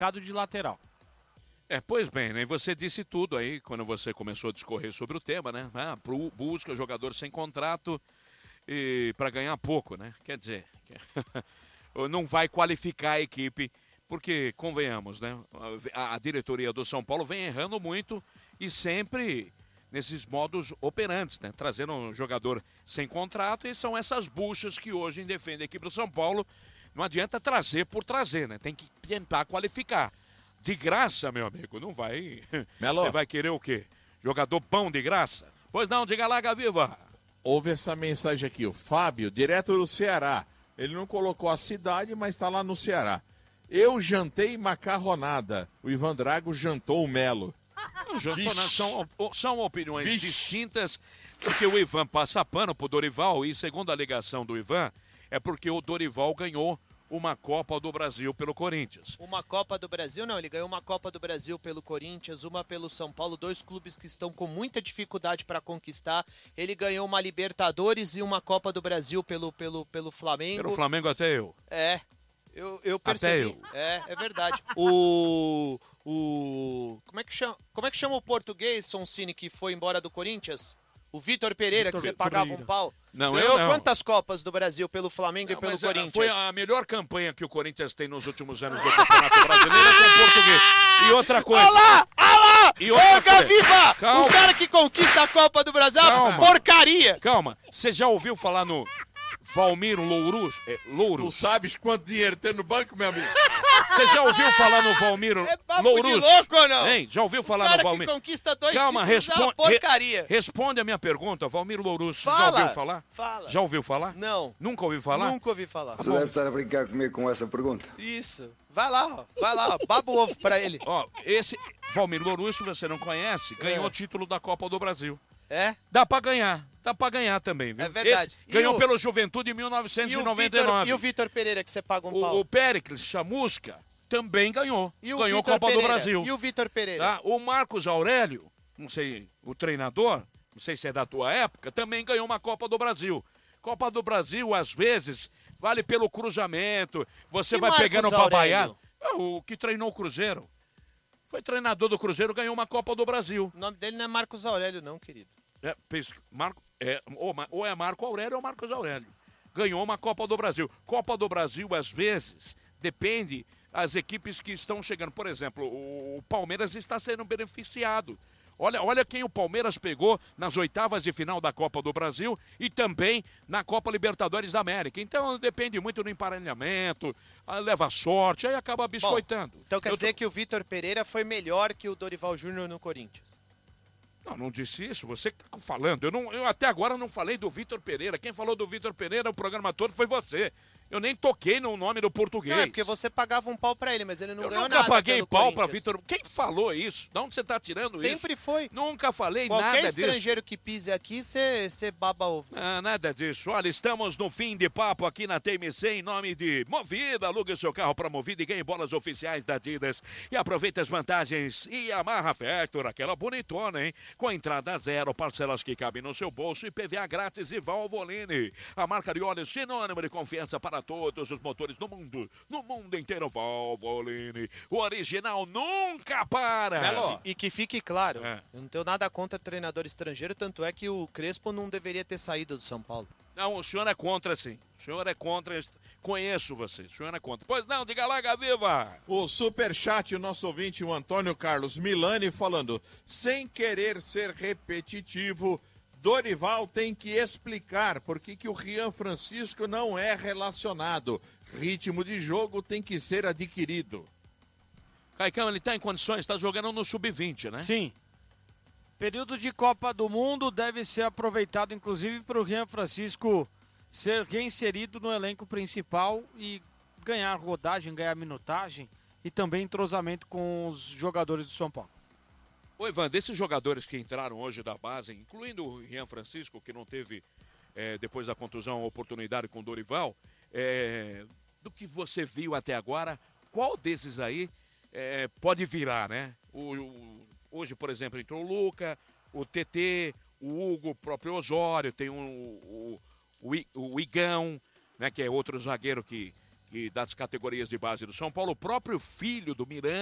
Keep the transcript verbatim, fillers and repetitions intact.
de lateral. É, pois bem, né? Você disse tudo aí quando você começou a discorrer sobre o tema, né? Ah, busca jogador sem contrato e para ganhar pouco, né? Quer dizer, não vai qualificar a equipe, porque, convenhamos, né? A, a diretoria do São Paulo vem errando muito e sempre nesses modos operantes, né? Trazendo um jogador sem contrato e são essas buchas que hoje defendem a equipe do São Paulo. Não adianta trazer por trazer, né? Tem que tentar qualificar. De graça, meu amigo, não vai. Melo. Você vai querer o quê? Jogador pão de graça? Pois não, diga lá, Gaviva. Houve essa mensagem aqui, o Fábio, direto do Ceará. Ele não colocou a cidade, mas está lá no Ceará. Eu jantei macarronada. O Ivan Drago jantou o Melo. Jantou, são, são opiniões Vixe. distintas, porque o Ivan passa pano pro Dorival, e segundo a alegação do Ivan, é porque o Dorival ganhou uma Copa do Brasil pelo Corinthians. Uma Copa do Brasil? Não, ele ganhou uma Copa do Brasil pelo Corinthians, uma pelo São Paulo, dois clubes que estão com muita dificuldade para conquistar. Ele ganhou uma Libertadores e uma Copa do Brasil pelo, pelo, pelo Flamengo. Pelo Flamengo até eu. É, eu, eu percebi. Até eu. É, é verdade. O... o como, é que chama, como é que chama o português, Sonsini, que foi embora do Corinthians? O Vitor Pereira, Vitor que você pagava Pereira. um pau. Não, Ganhou eu não. quantas Copas do Brasil pelo Flamengo Não, e pelo mas, Corinthians? Foi a melhor campanha que o Corinthians tem nos últimos anos do Campeonato Brasileiro com o português. E outra coisa. Olha lá! Olha lá! E outra Ô, Gaviva! Calma. O cara que conquista a Copa do Brasil é uma Calma. porcaria! Calma, você já ouviu falar no Valmir Lourus? É, Tu Lourus. sabes quanto dinheiro tem no banco, meu amigo? Você já ouviu falar no Valmir É papo Lourus? de louco ou não? Hein? Já ouviu O falar cara no que Valmir? conquista dois Calma, títulos é uma responde, porcaria. re, responde a minha pergunta, Valmir Lourus. Já Fala. ouviu falar? Fala. Já ouviu falar? Não. Nunca ouviu falar? Nunca ouvi falar. Você deve estar a brincar comigo com essa pergunta. Isso. Vai lá, ó. Vai lá, ó. Baba o ovo pra ele. Ó, esse Valmir Lourus, se você não conhece, ganhou É. o título da Copa do Brasil. É? Dá pra ganhar, dá pra ganhar também, viu? É verdade. Esse E ganhou o- pelo Juventude em mil novecentos e noventa e nove. E o Vitor Pereira, que você paga um pau? O, o Péricles Chamusca também ganhou. E o ganhou a Vitor Copa Pereira? do Brasil. E o Vitor Pereira? Tá? O Marcos Aurélio, não sei, o treinador, não sei se é da tua época, também ganhou uma Copa do Brasil. Copa do Brasil, às vezes, vale pelo cruzamento. Você Que vai Marcos pegando Aurélio? babaiado. Ah, o que treinou o Cruzeiro. Foi treinador do Cruzeiro, ganhou uma Copa do Brasil. O nome dele não é Marcos Aurélio, não, querido. É, pesca- Marco, é, ou, Ma- ou é Marco Aurélio ou Marcos Aurélio. Ganhou uma Copa do Brasil. Copa do Brasil, às vezes, depende das equipes que estão chegando. Por exemplo, o, o Palmeiras está sendo beneficiado. Olha, olha quem o Palmeiras pegou nas oitavas de final da Copa do Brasil e também na Copa Libertadores da América. Então depende muito do emparelhamento, ah, leva sorte, aí acaba biscoitando. Então quer Eu dizer tô- que o Vitor Pereira foi melhor que o Dorival Júnior no Corinthians. Não, não disse isso, você que tá falando. Eu, não, eu até agora não falei do Vitor Pereira. Quem falou do Vitor Pereira, o programa todo, foi você. Eu nem toquei no nome do português. Não, é porque você pagava um pau pra ele, mas ele não Eu ganhou nunca nada paguei pelo pau pra Corinthians. Vitor. Quem falou isso? De onde você tá tirando isso? Sempre foi. Nunca falei Qualquer nada disso. estrangeiro que pise aqui, você baba ovo. Ah, nada disso. Olha, estamos no fim de papo aqui na T M C em nome de Movida. Alugue seu carro para Movida e ganhe bolas oficiais da Adidas. E aproveite as vantagens. E amarra Factor, aquela bonitona, hein? Com entrada zero, parcelas que cabem no seu bolso e P V A grátis e Valvoline. A marca de óleo sinônimo de confiança para todos os motores no mundo. No mundo inteiro, Valvoline. O original nunca para. Melo. E que fique claro, É. eu não tenho nada contra treinador estrangeiro, tanto é que o Crespo não deveria ter saído do São Paulo. Não, o senhor é contra, sim. O senhor é contra. Conheço você. O senhor é contra. Pois não, diga lá, Gaviva. O superchat, o nosso ouvinte, o Antônio Carlos Milani, falando, sem querer ser repetitivo, Dorival tem que explicar por que que o Rian Francisco não é relacionado. Ritmo de jogo tem que ser adquirido. Caicão, ele tá em condições, tá jogando no sub vinte, né? Sim. Período de Copa do Mundo deve ser aproveitado, inclusive, para o Rian Francisco ser reinserido no elenco principal e ganhar rodagem, ganhar minutagem e também entrosamento com os jogadores do São Paulo. Ô, Ivan, desses jogadores que entraram hoje da base, incluindo o Rian Francisco, que não teve, é, depois da contusão, a oportunidade com o Dorival, é, do que você viu até agora, qual desses aí é, pode virar, né? O, o- hoje, por exemplo, entrou o Luca, o T T, o Hugo, o próprio Osório, tem um, o, o, I- o Igão, né, que é outro zagueiro que e das categorias de base do São Paulo, o próprio filho do Miranda